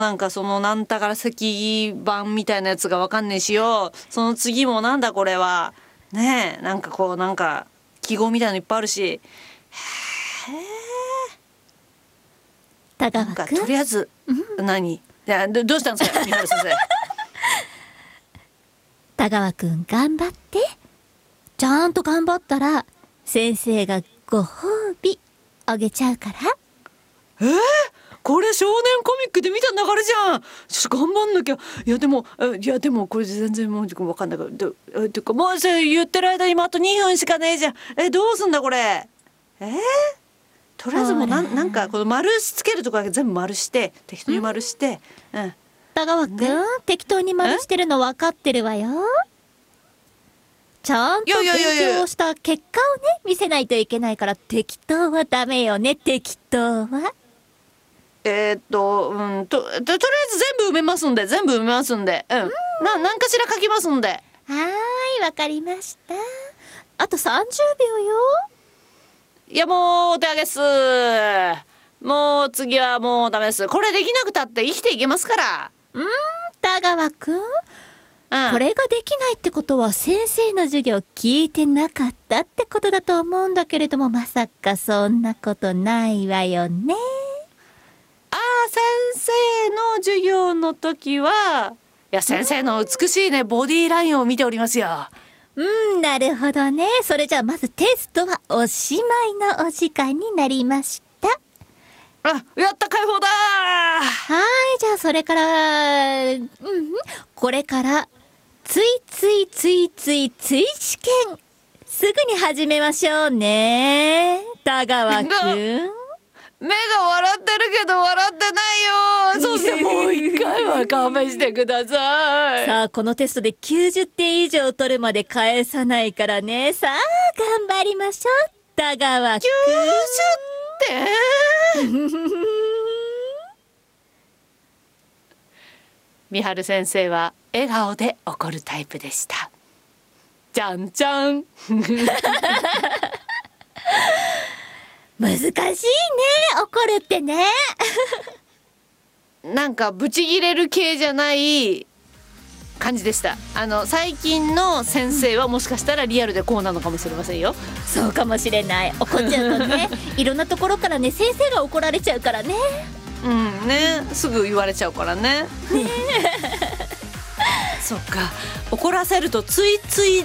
なんかそのなんたから石板みたいなやつがわかんねえしよ。その次もなんだこれは。ねえ、なんかこうなんか記号みたいなのいっぱいあるし。へえ。 田川なんかくん、 とりあえず、何？いや、どうしたんですか、三原先生。 田川くん頑張って。ちゃんと頑張ったら先生がご褒美あげちゃうから。 これ少年コミックで見た流れじゃん。ちょっと頑張んなきゃ。いやでもこれ全然もう分かんないから。ていうかもうそれ言ってる間今あと2分しかねえじゃん。どうすんだこれ。とりあえずもうなんかこの丸つけるとこだけ全部丸して適当に丸して。 田川くん、適当に丸してるの分かってるわよ。ちゃんと勉強した結果をね見せないといけないから、適当はダメよね。適当はとりあえず全部埋めますんで、何かしら書きますんで。 はーい、わかりました。あと30秒よ。 いやもうお手上げっす。もう次はもうダメです。これできなくたって生きていけますから。 田川くん、これができないってことは先生の授業聞いてなかったってことだと思うんだけれども、まさかそんなことないわよね。 先生の授業の時は、いや先生の美しいねボディーラインを見ておりますよ。 なるほどね。それじゃあまずテストはおしまいのお時間になりました。 やった、解放だー。じゃあそれから、これからつい試験すぐに始めましょうね。田川くん、 目が笑ってるけど笑ってないよ。そしてもう一回は勘弁してください。 さあこのテストで90点以上取るまで返さないからね。さあ頑張りましょう田川くん。90 点三春先生は笑顔で怒るタイプでした。じゃんじゃん。 難しいね、怒るってね。 なんかブチギレる系じゃない感じでした。最近の先生はもしかしたらリアルでこうなのかもしれませんよ。 そうかもしれない。怒っちゃうとねいろんなところからね先生が怒られちゃうからね。 すぐ言われちゃうからね。そっか、怒らせるとつい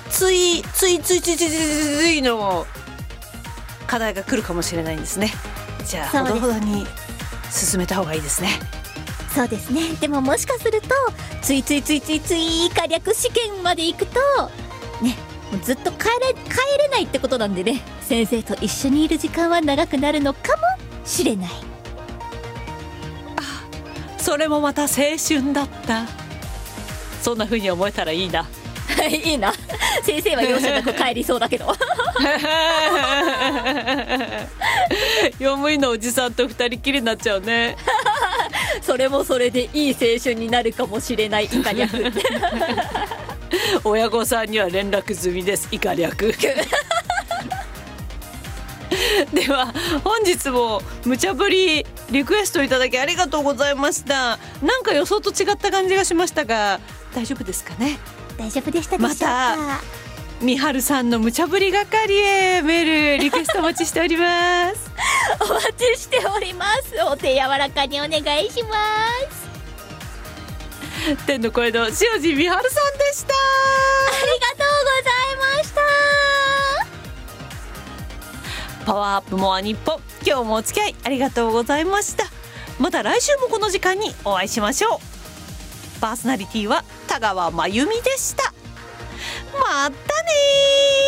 の課題が来るかもしれないんですね。じゃあほどほどに進めた方がいいですね。 そうですね。でももしかするとつい可略試験まで行くとね、ずっと帰れないってことなんでね、先生と一緒にいる時間は長くなるのかもしれない。 それもまた青春だった。そんな風に思えたらいいな。 いいな。先生は容赦なく帰りそうだけど。 用務員のおじさんと二人きりになっちゃうね。 それもそれでいい青春になるかもしれない。イカ略。 親御さんには連絡済みです。イカ略。では本日も無茶ぶりリクエストいただきありがとうございました。なんか予想と違った感じがしましたが大丈夫ですかね。 大丈夫でしたでしょうか。 また三春さんの無茶ぶり係へメールリクエストお待ちしております。 お待ちしております。お手柔らかにお願いします。 天の声の塩路美春さんでした。 ありがとうございました。 パワーアップモア日本、今日もお付き合いありがとうございました。また来週もこの時間にお会いしましょう。パーソナリティは田川真由美でした。またねー。